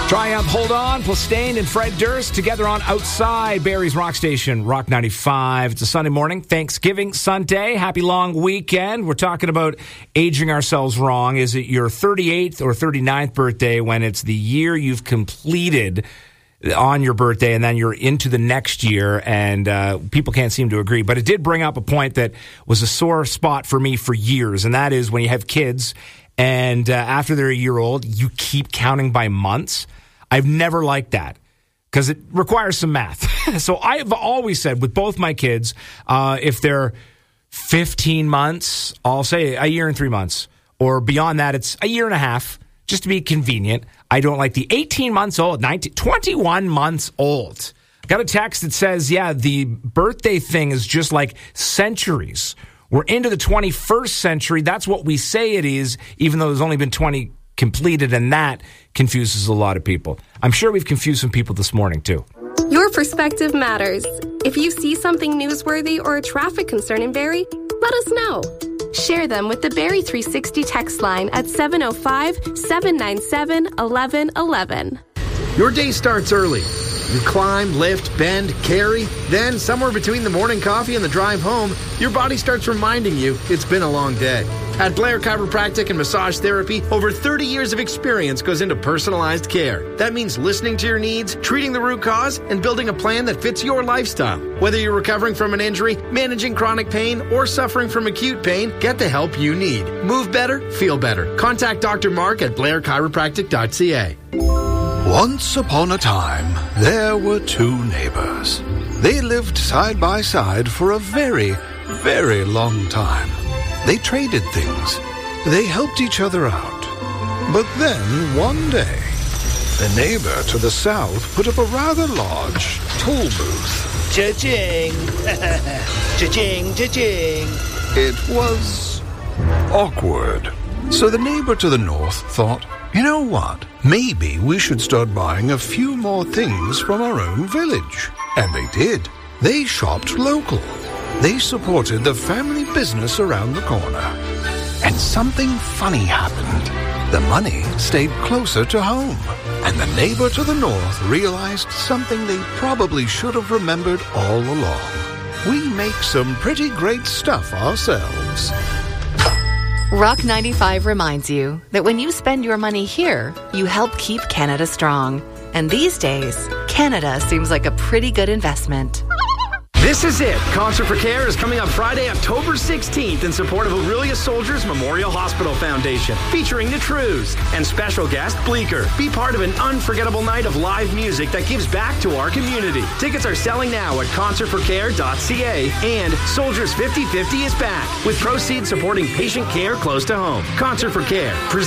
Triumph, Hold On, Plastane and Fred Durst together on Outside Barrie's Rock Station, Rock 95. It's a Sunday morning, Thanksgiving Sunday. Happy long weekend. We're talking about aging ourselves wrong. Is it your 38th or 39th birthday when it's the year you've completed on your birthday and then you're into the next year, and people can't seem to agree. But it did bring up a point that was a sore spot for me for years, and that is when you have kids and after they're a year old, you keep counting by months. I've never liked that because it requires some math. So I've always said with both my kids, if they're 15 months, I'll say a year and 3 months. Or beyond that, it's a year and a half, just to be convenient. I don't like the 18 months old, 21 months old. Got a text that says, yeah, the birthday thing is just like centuries. We're into the 21st century. That's what we say it is, even though there's only been 20 completed, and that confuses a lot of people. I'm sure we've confused some people this morning, too. Your perspective matters. If you see something newsworthy or a traffic concern in Barrie, let us know. Share them with the Barrie 360 text line at 705-797-1111. Your day starts early. You climb, lift, bend, carry. Then, somewhere between the morning coffee and the drive home, your body starts reminding you it's been a long day. At Blair Chiropractic and Massage Therapy, over 30 years of experience goes into personalized care. That means listening to your needs, treating the root cause, and building a plan that fits your lifestyle. Whether you're recovering from an injury, managing chronic pain, or suffering from acute pain, get the help you need. Move better, feel better. Contact Dr. Mark at blairchiropractic.ca. Once upon a time, there were two neighbors. They lived side by side for a very, very long time. They traded things. They helped each other out. But then, one day, the neighbor to the south put up a rather large toll booth. Cha-ching! Cha-ching, cha-ching! It was awkward. So the neighbor to the north thought, you know what? Maybe we should start buying a few more things from our own village. And they did. They shopped local. They supported the family business around the corner. And something funny happened. The money stayed closer to home. And the neighbor to the north realized something they probably should have remembered all along. We make some pretty great stuff ourselves. Rock 95 reminds you that when you spend your money here, you help keep Canada strong. And these days, Canada seems like a pretty good investment. This is it. Concert for Care is coming up Friday, October 16th in support of Aurelia Soldiers Memorial Hospital Foundation, featuring the Trews and special guest Bleecker. Be part of an unforgettable night of live music that gives back to our community. Tickets are selling now at concertforcare.ca, and Soldiers 50/50 is back, with proceeds supporting patient care close to home. Concert for Care,